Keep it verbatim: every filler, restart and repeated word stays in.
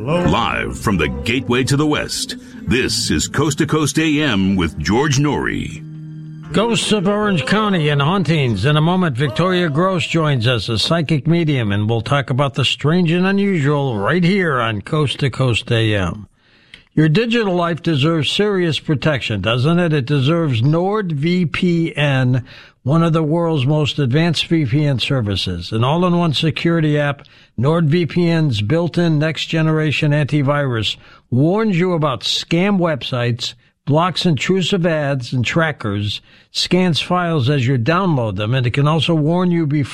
Live from the gateway to the West, this is Coast to Coast A M with George Norrie. Ghosts of Orange County and hauntings. In a moment, Victoria Gross joins us, a psychic medium, and we'll talk about the strange and unusual right here on Coast to Coast A M. Your digital life deserves serious protection, doesn't it? It deserves NordVPN, one of the world's most advanced V P N services. An all-in-one security app, NordVPN's built-in next-generation antivirus warns you about scam websites, blocks intrusive ads and trackers, scans files as you download them, and it can also warn you before